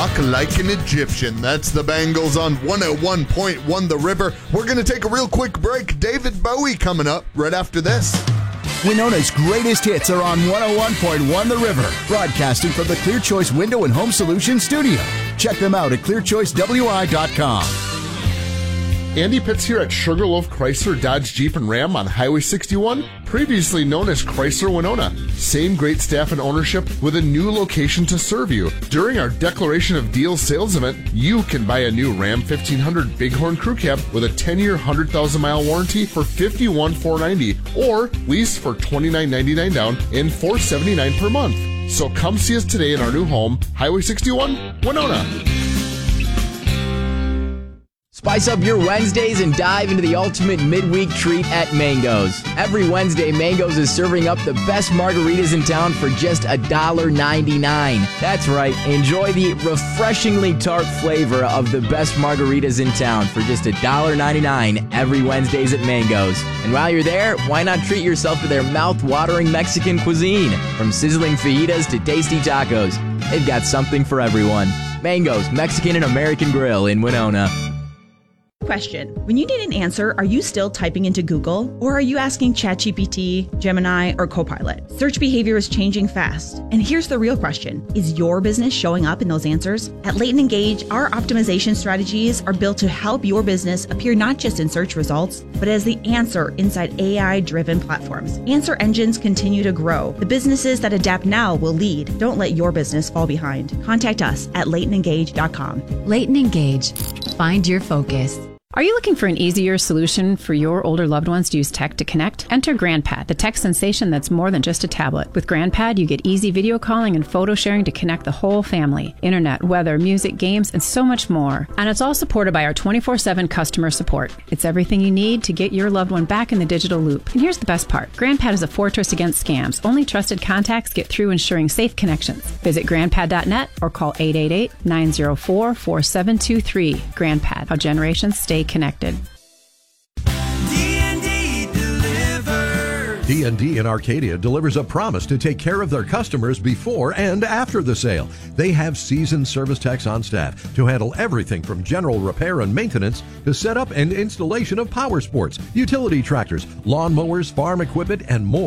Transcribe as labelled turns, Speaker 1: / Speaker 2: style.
Speaker 1: Walk like an Egyptian. That's the Bangles on 101.1 The River. We're going to take a real quick break. David Bowie coming up right after this.
Speaker 2: Winona's greatest hits are on 101.1 The River, broadcasting from the Clear Choice Window and Home Solutions studio. Check them out at clearchoicewi.com.
Speaker 1: Andy Pitts here at Sugarloaf Chrysler Dodge Jeep and Ram on Highway 61, previously known as Chrysler Winona. Same great staff and ownership with a new location to serve you. During our Declaration of Deals sales event, you can buy a new Ram 1500 Bighorn Crew Cab with a 10-year, 100,000-mile warranty for $51,490 or lease for $29.99 down and $479 per month. So come see us today in our new home, Highway 61, Winona.
Speaker 3: Spice up your Wednesdays and dive into the ultimate midweek treat at Mango's. Every Wednesday, Mango's is serving up the best margaritas in town for just $1.99. That's right, enjoy the refreshingly tart flavor of the best margaritas in town for just $1.99 every Wednesdays at Mango's. And while you're there, why not treat yourself to their mouth-watering Mexican cuisine? From sizzling fajitas to tasty tacos, they've got something for everyone. Mango's Mexican and American Grill in Winona.
Speaker 4: Question. When you need an answer, are you still typing into Google or are you asking ChatGPT, Gemini, or Copilot? Search behavior is changing fast. And here's the real question. Is your business showing up in those answers? At Leighton Engage, our optimization strategies are built to help your business appear not just in search results, but as the answer inside AI-driven platforms. Answer engines continue to grow. The businesses that adapt now will lead. Don't let your business fall behind. Contact us at LeightonEngage.com.
Speaker 5: Leighton Engage. Find your focus.
Speaker 6: Are you looking for an easier solution for your older loved ones to use tech to connect? Enter GrandPad, the tech sensation that's more than just a tablet. With GrandPad, you get easy video calling and photo sharing to connect the whole family. Internet, weather, music, games, and so much more. And it's all supported by our 24/7 customer support. It's everything you need to get your loved one back in the digital loop. And here's the best part. GrandPad is a fortress against scams. Only trusted contacts get through, ensuring safe connections. Visit grandpad.net or call 888-904-4723. GrandPad, how generations stay connected.
Speaker 7: D&D in Arcadia delivers a promise to take care of their customers before and after the sale. They have seasoned service techs on staff to handle everything from general repair and maintenance to setup and installation of power sports, utility tractors, lawn mowers, farm equipment, and more.